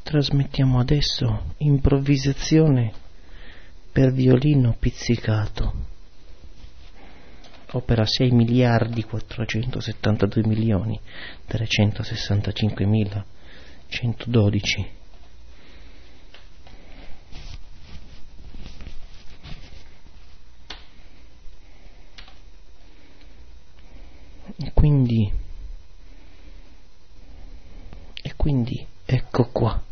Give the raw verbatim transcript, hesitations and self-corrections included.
Trasmettiamo adesso improvvisazione per violino pizzicato, opera sei miliardi quattrocentosettantadue milioni trecentosessantacinquemila centododici. E quindi, e quindi ecco qua.